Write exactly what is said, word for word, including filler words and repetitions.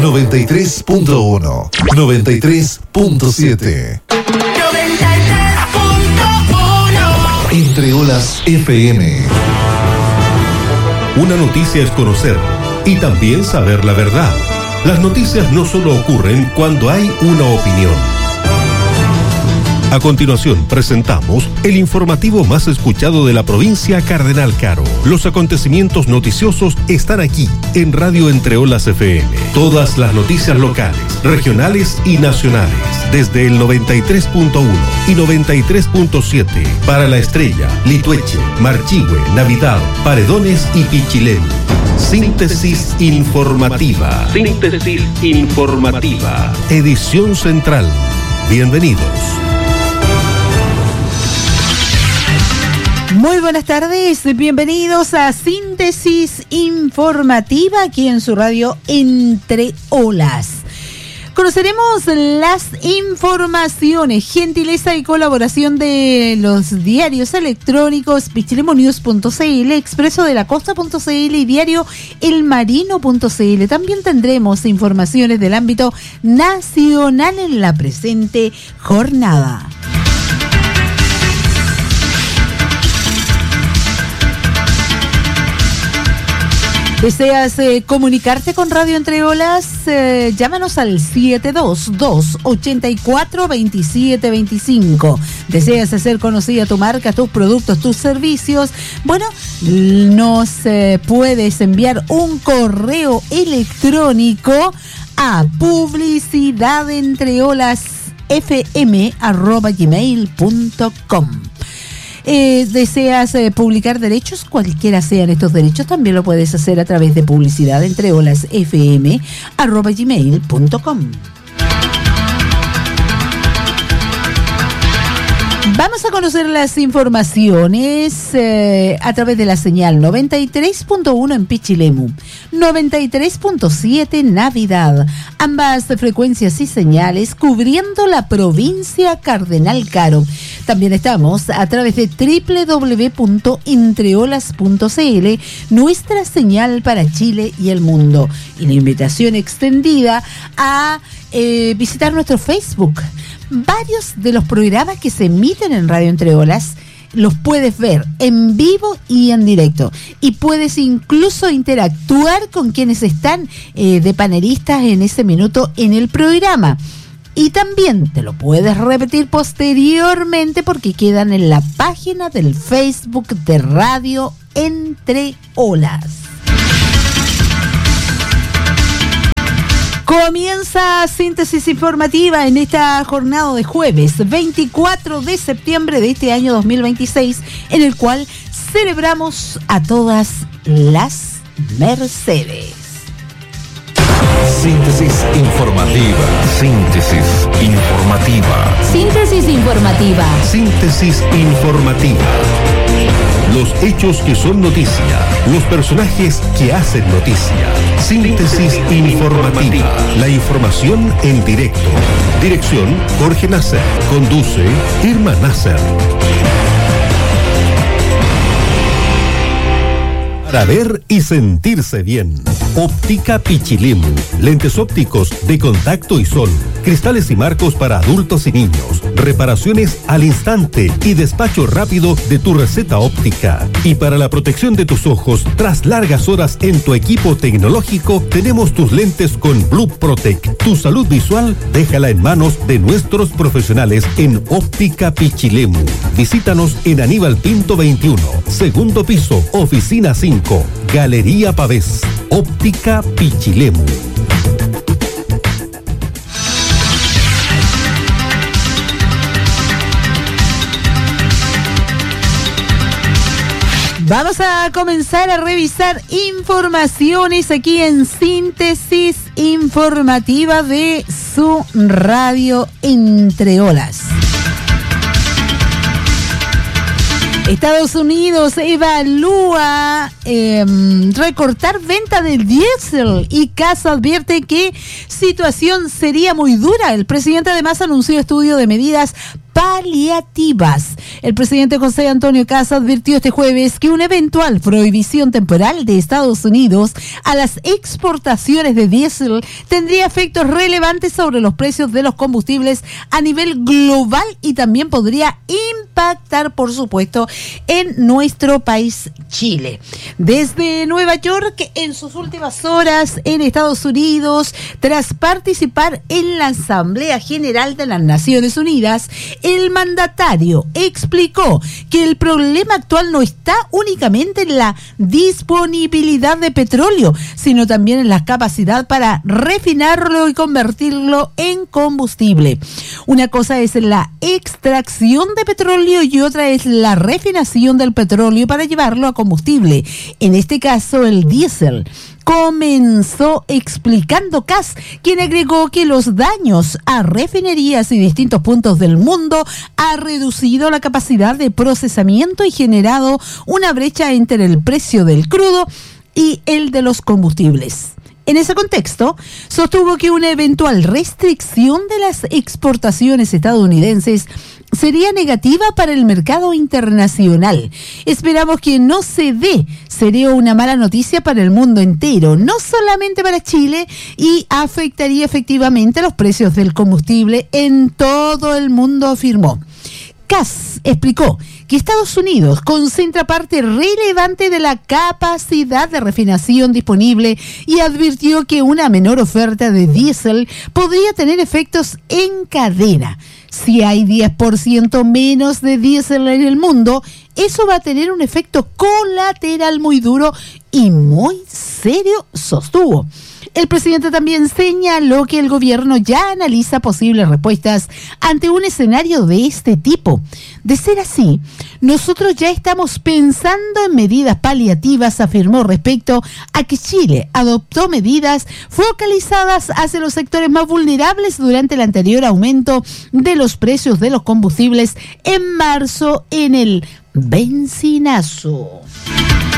noventa y tres punto uno, noventa y tres punto siete. noventa y tres punto uno. Entre Olas F M. Una noticia es conocer y también saber la verdad. Las noticias no solo ocurren cuando hay una opinión. A continuación presentamos el informativo más escuchado de la provincia Cardenal Caro. Los acontecimientos noticiosos están aquí en Radio Entre Olas F M. Todas las noticias locales, regionales y nacionales desde el noventa y tres punto uno y noventa y tres punto siete para La Estrella, Litueche, Marchihue, Navidad, Paredones y Pichilemu. Síntesis informativa. Síntesis informativa. Edición central. Bienvenidos. Muy buenas tardes, bienvenidos a Síntesis Informativa aquí en su radio Entre Olas. Conoceremos las informaciones, gentileza y colaboración de los diarios electrónicos pichilemonews punto c l, Expreso de la Costa punto c l y diario el marino punto c l. También tendremos informaciones del ámbito nacional en la presente jornada. ¿Deseas eh, comunicarte con Radio Entre Olas? Eh, llámanos al siete dos dos, ocho cuatro, dos siete dos cinco. ¿Deseas hacer conocida tu marca, tus productos, tus servicios? Bueno, nos eh, puedes enviar un correo electrónico a publicidadentreolasfm arroba gmail punto com. Eh, ¿Deseas eh, publicar derechos? Cualquiera sean estos derechos, también lo puedes hacer a través de publicidadentreolasfm arroba gmail punto com. Vamos a conocer las informaciones eh, a través de la señal noventa y tres punto uno en Pichilemu, noventa y tres punto siete Navidad, ambas frecuencias y señales cubriendo la provincia Cardenal Caro. También estamos a través de doble u doble u doble u punto entreolas punto c l, nuestra señal para Chile y el mundo. Y la invitación extendida a eh, visitar nuestro Facebook. Varios de los programas que se emiten en Radio Entre Olas los puedes ver en vivo y en directo. Y puedes incluso interactuar con quienes están eh, de panelistas en ese minuto en el programa. Y también te lo puedes repetir posteriormente porque quedan en la página del Facebook de Radio Entre Olas. Comienza Síntesis Informativa en esta jornada de jueves veinticuatro de septiembre de este año dos mil veintiséis, en el cual celebramos a todas las Mercedes. Síntesis informativa. Síntesis informativa. Síntesis informativa. Síntesis informativa. Los hechos que son noticia, los personajes que hacen noticia. Síntesis informativa. La información en directo. Dirección Jorge Nasser. Conduce Irma Nasser. Para ver y sentirse bien. Óptica Pichilemu. Lentes ópticos de contacto y sol. Cristales y marcos para adultos y niños. Reparaciones al instante y despacho rápido de tu receta óptica. Y para la protección de tus ojos, tras largas horas en tu equipo tecnológico, tenemos tus lentes con Blue Protect. Tu salud visual, déjala en manos de nuestros profesionales en Óptica Pichilemu. Visítanos en Aníbal Pinto veintiuno, segundo piso, oficina cinco, Galería Pavés. Óptica Pichilemu. Vamos a comenzar a revisar informaciones aquí en Síntesis Informativa de su radio Entre Olas. Estados Unidos evalúa eh, recortar venta del diésel y Casa advierte que situación sería muy dura. El presidente además anunció estudio de medidas paliativas. El presidente José Antonio Kast advirtió este jueves que una eventual prohibición temporal de Estados Unidos a las exportaciones de diésel tendría efectos relevantes sobre los precios de los combustibles a nivel global y también podría impactar, por supuesto, en nuestro país, Chile. Desde Nueva York, en sus últimas horas en Estados Unidos, tras participar en la Asamblea General de las Naciones Unidas, el mandatario explicó que el problema actual no está únicamente en la disponibilidad de petróleo, sino también en la capacidad para refinarlo y convertirlo en combustible. Una cosa es la extracción de petróleo y otra es la refinación del petróleo para llevarlo a combustible. En este caso, el diésel. Comenzó explicando Kast, quien agregó que los daños a refinerías y distintos puntos del mundo ha reducido la capacidad de procesamiento y generado una brecha entre el precio del crudo y el de los combustibles. En ese contexto, sostuvo que una eventual restricción de las exportaciones estadounidenses sería negativa para el mercado internacional. Esperamos que no se dé, sería una mala noticia para el mundo entero, no solamente para Chile, y afectaría efectivamente los precios del combustible en todo el mundo, afirmó. Kast explicó que Estados Unidos concentra parte relevante de la capacidad de refinación disponible y advirtió que una menor oferta de diésel podría tener efectos en cadena. Si hay diez por ciento menos de diésel en el mundo, eso va a tener un efecto colateral muy duro y muy serio, sostuvo. El presidente también señaló que el gobierno ya analiza posibles respuestas ante un escenario de este tipo. De ser así, nosotros ya estamos pensando en medidas paliativas, afirmó respecto a que Chile adoptó medidas focalizadas hacia los sectores más vulnerables durante el anterior aumento de los precios de los combustibles en marzo en el bencinazo.